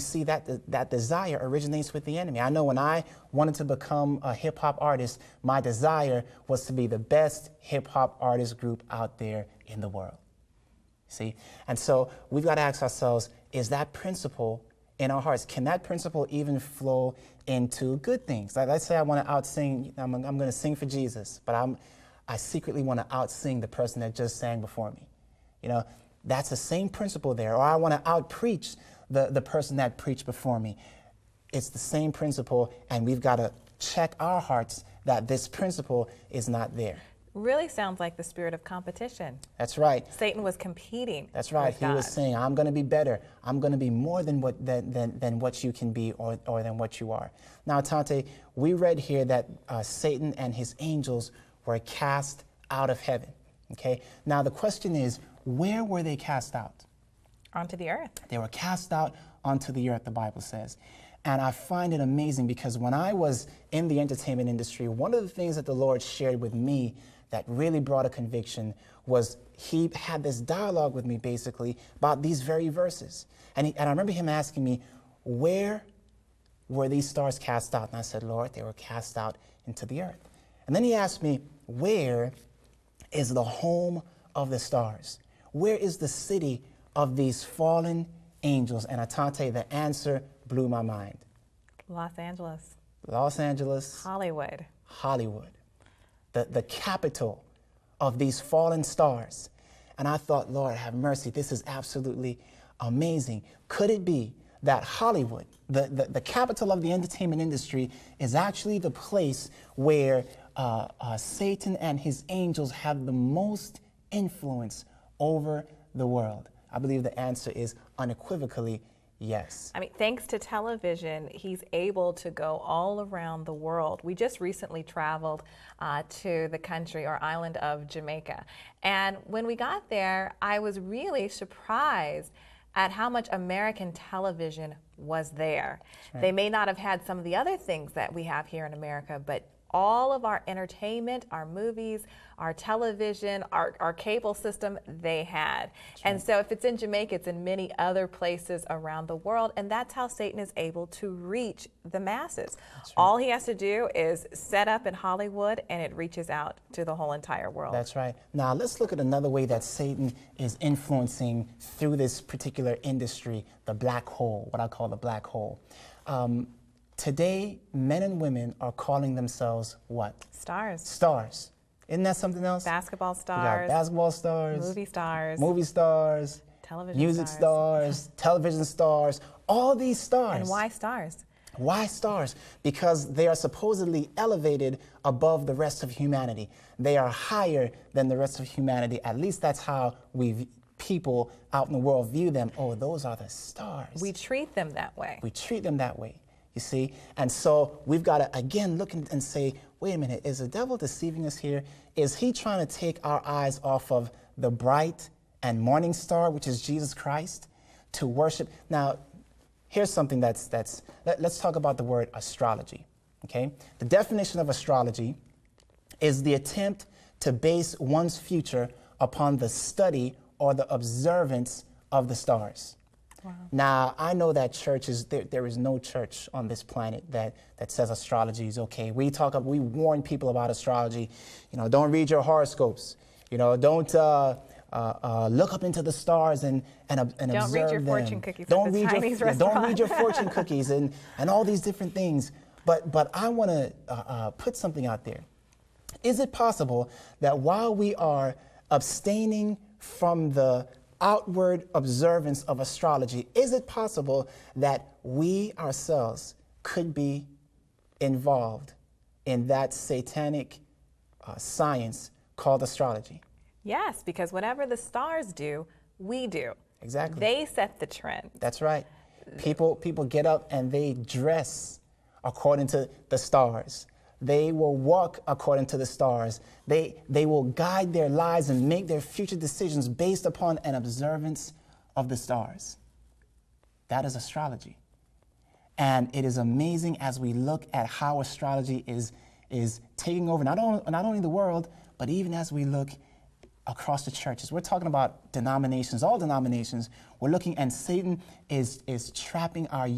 see that desire originates with the enemy. I know when I wanted to become a hip-hop artist, my desire was to be the best hip-hop artist group out there in the world. See? And so we've got to ask ourselves, is that principle in our hearts? Can that principle even flow into good things? Like, let's say I want to out-sing, I'm going to sing for Jesus, but I secretly want to out-sing the person that just sang before me. You know, that's the same principle there. Or I want to out-preach the person that preached before me. It's the same principle, and we've got to check our hearts that this principle is not there. Really sounds like the spirit of competition. That's right. Satan was competing. That's right. He was saying, I'm going to be better. I'm going to be more than what you can be or than what you are. Now, Tante, we read here that Satan and his angels were cast out of heaven. Okay. Now, the question is, where were they cast out? Onto the earth. They were cast out onto the earth, the Bible says. And I find it amazing because when I was in the entertainment industry, one of the things that the Lord shared with me that really brought a conviction was he had this dialogue with me basically about these very verses. And I remember him asking me, where were these stars cast out? And I said, Lord, they were cast out into the earth. And then he asked me, where is the home of the stars? Where is the city of these fallen angels? And Atante, the answer blew my mind. Los Angeles. Los Angeles. Hollywood. Hollywood. The capital of these fallen stars. And I thought, Lord, have mercy, this is absolutely amazing. Could it be that Hollywood, the capital of the entertainment industry, is actually the place where Satan and his angels have the most influence over the world? I believe the answer is unequivocally yes. I mean, thanks to television, he's able to go all around the world. We just recently traveled to the country or island of Jamaica. And when we got there, I was really surprised at how much American television was there. Right. They may not have had some of the other things that we have here in America, but all of our entertainment, our movies, our television, our cable system, they had. Right. And so if it's in Jamaica, it's in many other places around the world, and that's how Satan is able to reach the masses. Right. All he has to do is set up in Hollywood, and it reaches out to the whole entire world. That's right. Now let's look at another way that Satan is influencing through this particular industry, the black hole, what I call the black hole. Today, men and women are calling themselves what? Stars. Stars. Isn't that something else? Basketball stars. We got basketball stars. Movie stars. Movie stars. Television music stars. Television stars. All these stars. And why stars? Why stars? Because they are supposedly elevated above the rest of humanity. They are higher than the rest of humanity. At least that's how people out in the world view them. Oh, those are the stars. We treat them that way. We treat them that way. You see? And so we've got to, again, look and say, wait a minute, is the devil deceiving us here? Is he trying to take our eyes off of the bright and morning star, which is Jesus Christ, to worship? Now, here's something let's talk about the word astrology, okay? The definition of astrology is the attempt to base one's future upon the study or the observance of the stars. Wow. Now, I know that there is no church on this planet that says astrology is okay. We warn people about astrology. You know, don't read your horoscopes. You know, don't look up into the stars and observe them. Don't read your fortune cookies at the Chinese restaurant. Don't read your fortune cookies and all these different things. But I want to put something out there. Is it possible that while we are abstaining from the outward observance of astrology, is it possible that we ourselves could be involved in that satanic science called astrology? Yes, because whatever the stars do, we do. Exactly. They set the trend. That's right. People get up and they dress according to the stars. They will walk according to the stars. They will guide their lives and make their future decisions based upon an observance of the stars. That is astrology. And it is amazing as we look at how astrology is taking over not only the world, but even as we look across the churches. We're talking about denominations, all denominations. We're looking, and Satan is trapping our